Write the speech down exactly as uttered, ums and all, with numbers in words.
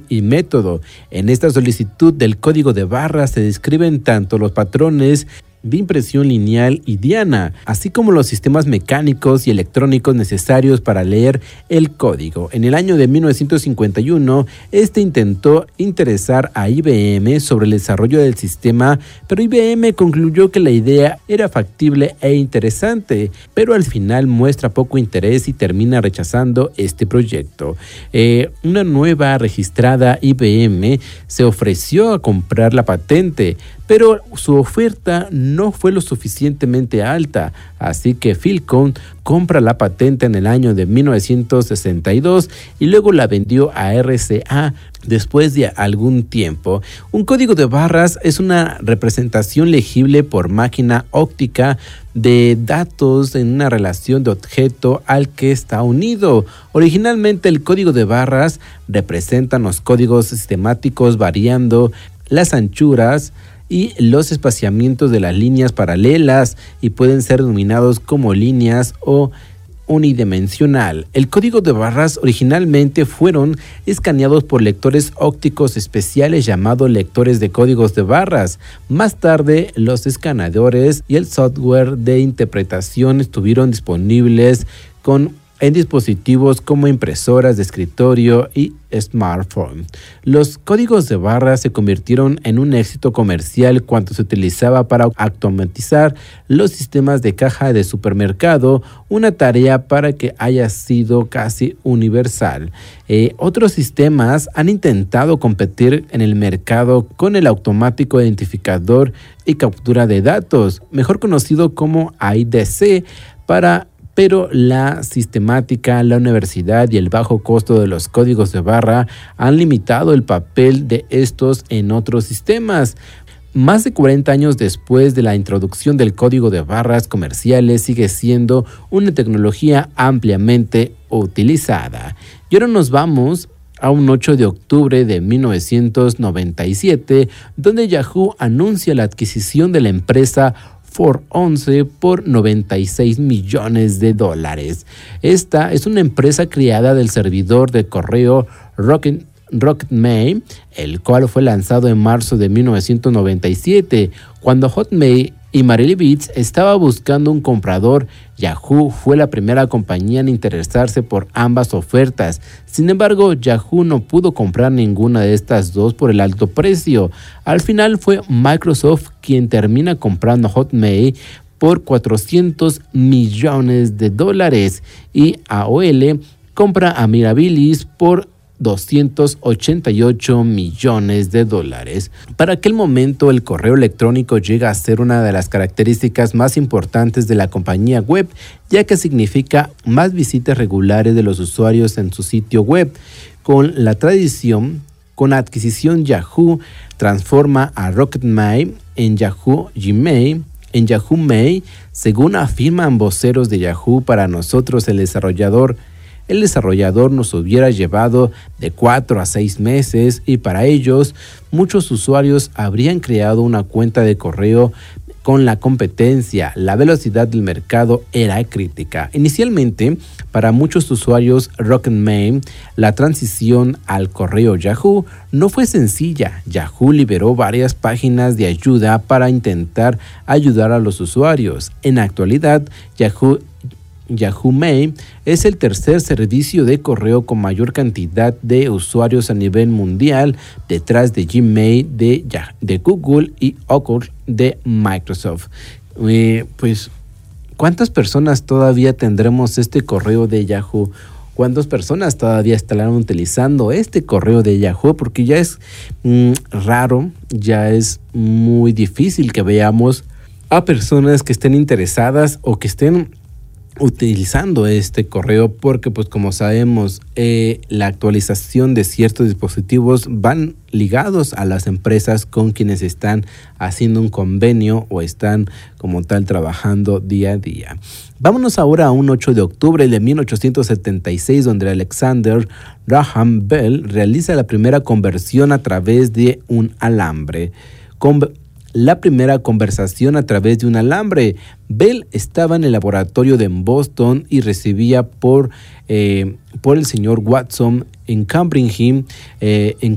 y método. En esta solicitud del código de barras se describen tanto los patrones de impresión lineal y diana, así como los sistemas mecánicos y electrónicos necesarios para leer el código. En el año de mil novecientos cincuenta y uno, este intentó interesar a I B M sobre el desarrollo del sistema, pero I B M concluyó que la idea era factible e interesante, pero al final muestra poco interés y termina rechazando este proyecto. Eh, una nueva registrada I B M se ofreció a comprar la patente, pero su oferta no fue lo suficientemente alta, así que Philcon compra la patente en el año de mil novecientos sesenta y dos y luego la vendió a R C A después de algún tiempo. Un código de barras es una representación legible por máquina óptica de datos en una relación de objeto al que está unido. Originalmente el código de barras representa los códigos sistemáticos variando las anchuras y los espaciamientos de las líneas paralelas y pueden ser denominados como líneas o unidimensional. El código de barras originalmente fueron escaneados por lectores ópticos especiales llamados lectores de códigos de barras. Más tarde, los escaneadores y el software de interpretación estuvieron disponibles con en dispositivos como impresoras de escritorio y smartphone. Los códigos de barras se convirtieron en un éxito comercial cuando se utilizaba para automatizar los sistemas de caja de supermercado, una tarea para que haya sido casi universal. Eh, otros sistemas han intentado competir en el mercado con el automático identificador y captura de datos, mejor conocido como I D C, para pero la sistemática, la universidad y el bajo costo de los códigos de barra han limitado el papel de estos en otros sistemas. Más de cuarenta años después de la introducción del código de barras comerciales, sigue siendo una tecnología ampliamente utilizada. Y ahora nos vamos a un ocho de octubre de mil novecientos noventa y siete, donde Yahoo anuncia la adquisición de la empresa For once por noventa y seis millones de dólares. Esta es una empresa creada del servidor de correo Rocket, RocketMail, el cual fue lanzado en marzo de mil novecientos noventa y siete. Cuando Hotmail y MariaDB estaba buscando un comprador, Yahoo fue la primera compañía en interesarse por ambas ofertas. Sin embargo, Yahoo no pudo comprar ninguna de estas dos por el alto precio. Al final fue Microsoft quien termina comprando Hotmail por cuatrocientos millones de dólares y A O L compra a Mirabilis por doscientos ochenta y ocho millones de dólares. Para aquel momento, el correo electrónico llega a ser una de las características más importantes de la compañía web, ya que significa más visitas regulares de los usuarios en su sitio web. Con la tradición, con la adquisición, Yahoo transforma a RocketMail en Yahoo Gmail, en Yahoo Mail, según afirman voceros de Yahoo. Para nosotros, el desarrollador El desarrollador nos hubiera llevado de cuatro a seis meses y para ellos muchos usuarios habrían creado una cuenta de correo con la competencia. La velocidad del mercado era crítica. Inicialmente, para muchos usuarios RocketMail, la transición al correo Yahoo no fue sencilla. Yahoo liberó varias páginas de ayuda para intentar ayudar a los usuarios. En la actualidad, Yahoo Yahoo Mail es el tercer servicio de correo con mayor cantidad de usuarios a nivel mundial, detrás de Gmail de, de Google y Oracle de Microsoft. Eh, pues, ¿cuántas personas todavía tendremos este correo de Yahoo? ¿Cuántas personas todavía estarán utilizando este correo de Yahoo? Porque ya es mm, raro, ya es muy difícil que veamos a personas que estén interesadas o que estén utilizando este correo, porque pues como sabemos eh, la actualización de ciertos dispositivos van ligados a las empresas con quienes están haciendo un convenio o están como tal trabajando día a día. Vámonos ahora a un ocho de octubre de mil ochocientos setenta y seis, donde Alexander Graham Bell realiza la primera conversión a través de un alambre. Con La primera conversación a través de un alambre. Bell estaba en el laboratorio de Boston y recibía por, eh, por el señor Watson en Cambridge, eh, en